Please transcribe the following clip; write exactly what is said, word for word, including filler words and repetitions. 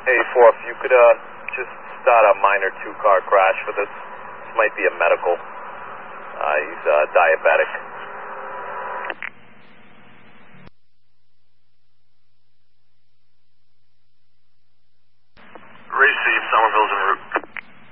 Hey, four, if you could uh, just start a minor two-car crash for this. This might be a medical. Uh, he's uh, diabetic. Received. Somerville's en route.